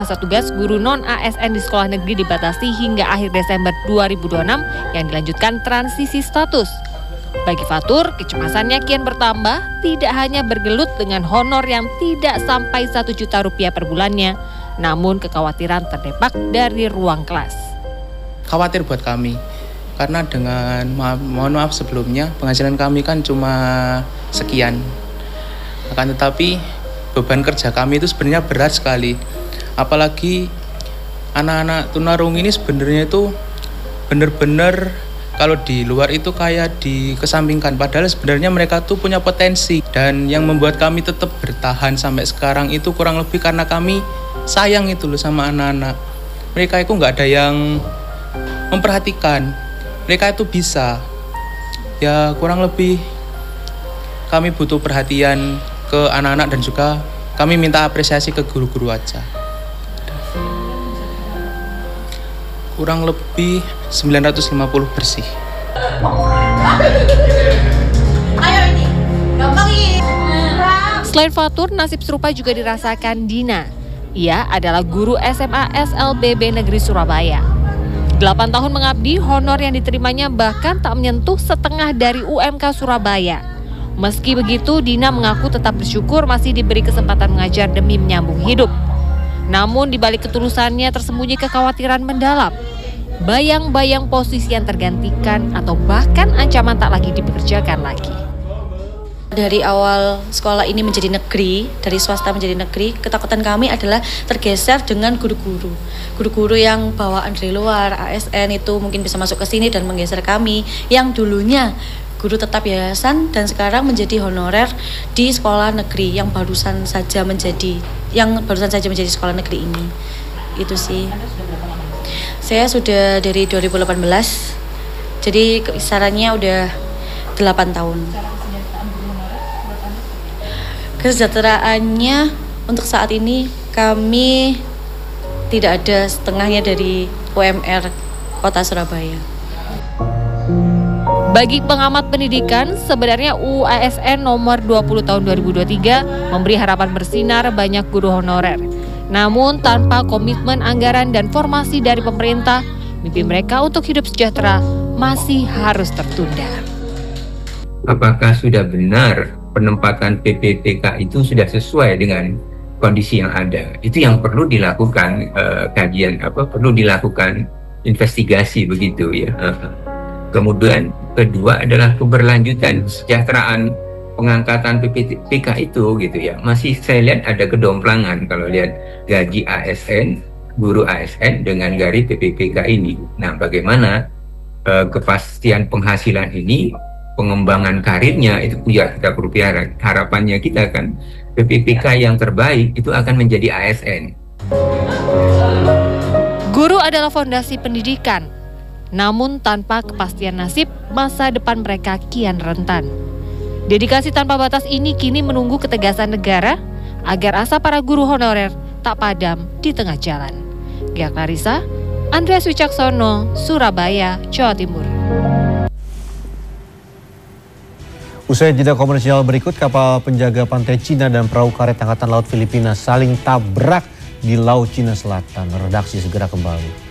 Masa tugas guru non-ASN di sekolah negeri dibatasi hingga akhir Desember 2026 yang dilanjutkan transisi status. Bagi Fatur, kecemasannya kian bertambah, tidak hanya bergelut dengan honor yang tidak sampai 1 juta rupiah per bulannya, namun kekhawatiran terdepak dari ruang kelas. Khawatir buat kami, karena dengan mohon maaf sebelumnya, penghasilan kami kan cuma sekian. Akan tetapi beban kerja kami itu sebenarnya berat sekali. Apalagi anak-anak tunarungu ini sebenarnya itu benar-benar kalau di luar itu kayak dikesampingkan. Padahal sebenarnya mereka tuh punya potensi. Dan yang membuat kami tetap bertahan sampai sekarang itu kurang lebih karena kami sayang itu loh sama anak-anak. Mereka itu nggak ada yang memperhatikan. Mereka itu bisa. Ya kurang lebih kami butuh perhatian ke anak-anak dan juga kami minta apresiasi ke guru-guru aja. Kurang lebih 950 bersih. Selain Fatur, nasib serupa juga dirasakan Dina. Ia adalah guru SMA SLBB Negeri Surabaya. 8 tahun mengabdi, honor yang diterimanya bahkan tak menyentuh setengah dari UMK Surabaya. Meski begitu, Dina mengaku tetap bersyukur masih diberi kesempatan mengajar demi menyambung hidup. Namun di balik ketulusannya tersembunyi kekhawatiran mendalam. Bayang-bayang posisi yang tergantikan atau bahkan ancaman tak lagi dipekerjakan lagi. Dari awal sekolah ini menjadi negeri, dari swasta menjadi negeri, ketakutan kami adalah tergeser dengan guru-guru. Guru-guru yang bawaan dari luar, ASN itu mungkin bisa masuk ke sini dan menggeser kami yang dulunya guru tetap yayasan dan sekarang menjadi honorer di sekolah negeri yang barusan saja menjadi sekolah negeri ini. Itu sih. Saya sudah dari 2018. Jadi kisarannya udah 8 tahun. Kesejahteraannya untuk saat ini kami tidak ada setengahnya dari UMR Kota Surabaya. Bagi pengamat pendidikan, sebenarnya UU ASN nomor 20 tahun 2023 memberi harapan bersinar banyak guru honorer. Namun tanpa komitmen anggaran dan formasi dari pemerintah, mimpi mereka untuk hidup sejahtera masih harus tertunda. Apakah sudah benar penempatan PPPK itu sudah sesuai dengan kondisi yang ada? Itu yang perlu dilakukan perlu dilakukan investigasi begitu ya. Kemudian kedua adalah keberlanjutan kesejahteraan pengangkatan PPPK itu gitu ya. Masih saya lihat ada kedomplangan kalau lihat gaji ASN, guru ASN dengan gaji PPPK ini. Nah, bagaimana kepastian penghasilan ini, pengembangan karirnya itu juga kita pelihara. Harapannya kita kan PPPK yang terbaik itu akan menjadi ASN. Guru adalah fondasi pendidikan. Namun tanpa kepastian nasib, masa depan mereka kian rentan. Dedikasi tanpa batas ini kini menunggu ketegasan negara agar asa para guru honorer tak padam di tengah jalan. Gia Clarissa, Andreas Wicaksono, Surabaya, Jawa Timur. Usai jeda komersial berikut, kapal penjaga pantai Cina dan perahu karet Angkatan Laut Filipina saling tabrak di Laut Cina Selatan. Redaksi segera kembali.